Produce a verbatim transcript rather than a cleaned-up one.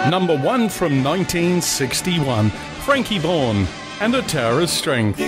Number one from nineteen sixty-one, Frankie Vaughan and A Tower of Strength.